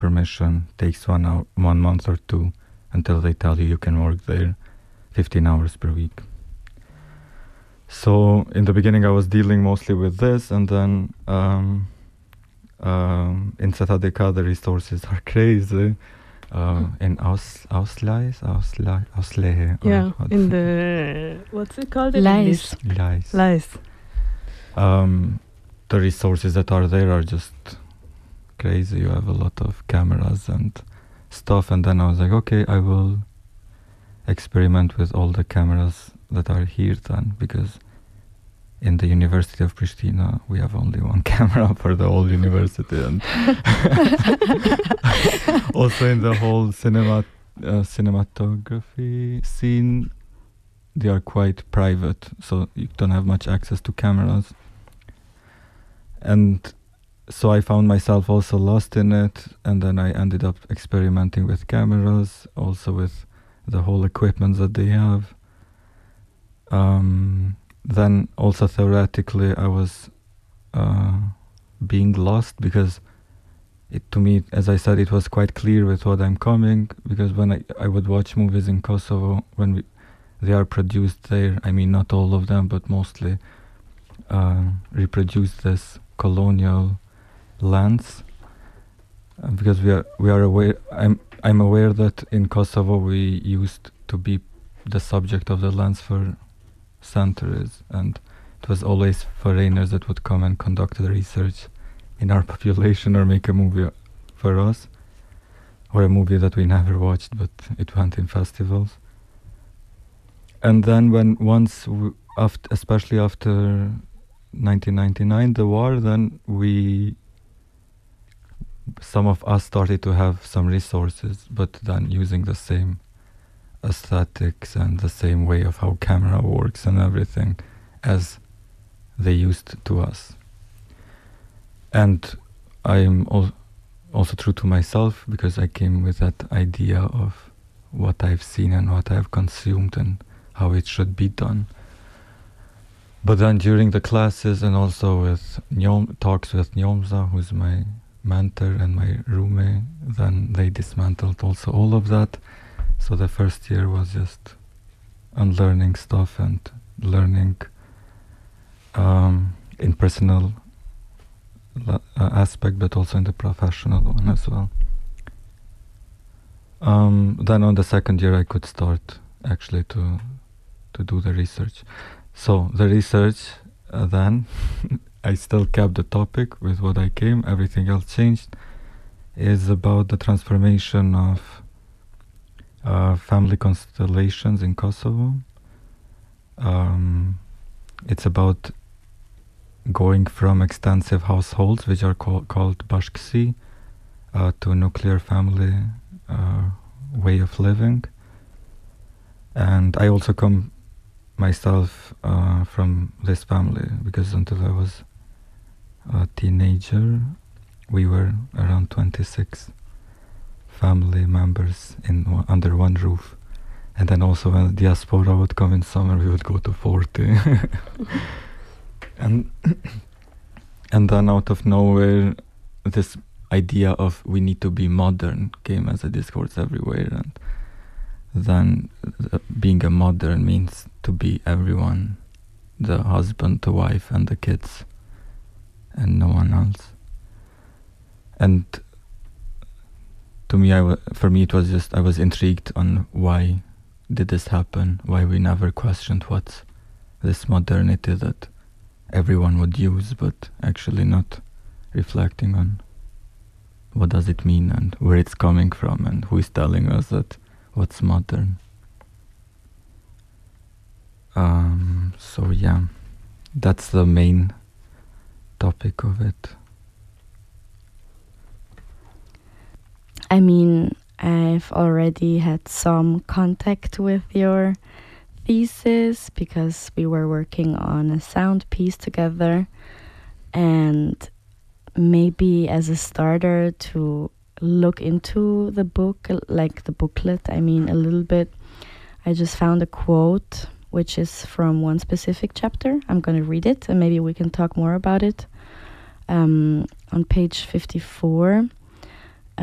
permission takes 1 month or two until they tell you can work there 15 hours per week. So in the beginning I was dealing mostly with this, and then in Satadeka the resources are crazy. In Ausleih. Yeah, in the, what's it called? Leis. The resources that are there are just crazy. You have a lot of cameras and stuff, and then I was like, okay, I will experiment with all the cameras that are here then, because in the University of Pristina we have only one camera for the whole university, and also in the whole cinematography scene they are quite private, so you don't have much access to cameras. And so I found myself also lost in it, and then I ended up experimenting with cameras, also with the whole equipment that they have. Then also theoretically I was being lost, because to me, as I said, it was quite clear with what I'm coming, because when I would watch movies in Kosovo, when they are produced there, I mean not all of them, but mostly reproduce this colonial lens, because we are aware. I'm aware that in Kosovo we used to be the subject of the lens for centuries, and it was always foreigners that would come and conduct the research in our population or make a movie for us, or a movie that we never watched but it went in festivals. And then especially after 1999, the war, then some of us started to have some resources, but then using the same aesthetics and the same way of how camera works and everything as they used to us. And I'm also true to myself, because I came with that idea of what I've seen and what I've consumed and how it should be done. But then during the classes, and also with talks with Njomza, who's my mentor and my roommate, then they dismantled also all of that. So the first year was just unlearning stuff and learning in personal aspect, but also in the professional one as well. Then on the second year I could start actually to do the research. So the research then I still kept the topic with what I came, everything else changed, is about the transformation of family constellations in Kosovo. It's about going from extensive households, which are called bashkësi, to nuclear family way of living. And I also come myself from this family, because until I was a teenager we were around 26 family members under one roof. And then also when the diaspora would come in summer, we would go to 40. and then out of nowhere this idea of we need to be modern came as a discourse everywhere, and then being a modern means to be everyone, the husband, the wife and the kids, and no one else. And to me, for me it was just, I was intrigued on why did this happen, why we never questioned what's this modernity that everyone would use, but actually not reflecting on what does it mean and where it's coming from and who is telling us that what's modern. So yeah, that's the main topic of it. I mean, I've already had some contact with your thesis because we were working on a sound piece together, and maybe as a starter to look into the book, like the booklet, I mean, a little bit, I just found a quote which is from one specific chapter. I'm going to read it and maybe we can talk more about it. On page 54,